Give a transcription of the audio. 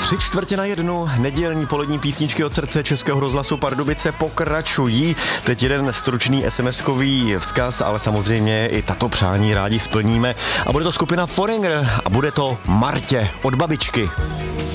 3:45, nedělní polední písničky od srdce Českého rozhlasu Pardubice pokračují. Teď jeden stručný SMS-kový vzkaz, ale samozřejmě i tato přání rádi splníme. A bude to skupina Foreigner a bude to Martě od babičky.